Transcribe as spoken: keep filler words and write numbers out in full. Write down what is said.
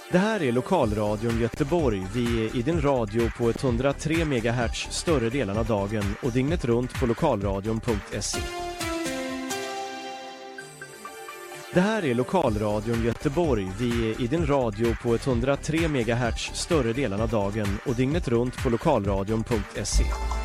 Det här är Lokalradion Göteborg. Vi är i din radio på etthundratre megahertz större delen av dagen och dygnet runt på lokalradion punkt se. Det här är Lokalradion Göteborg. Vi är i din radio på etthundratre megahertz större delen av dagen och dygnet runt på lokalradion punkt se.